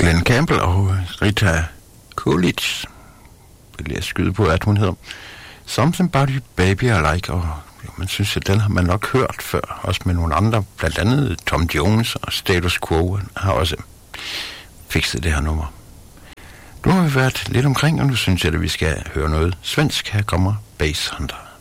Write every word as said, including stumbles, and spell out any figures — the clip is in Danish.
Glenn Campbell og Rita Coolidge, vil jeg skyde på, at hun hedder Something About You Baby I Like, og jo, man synes, at den har man nok hørt før, også med nogle andre, blandt andet Tom Jones og Status Quo har også fikset det her nummer. Nu har vi været lidt omkring, og nu synes jeg, at vi skal høre noget svensk. Her kommer Bass Hunter.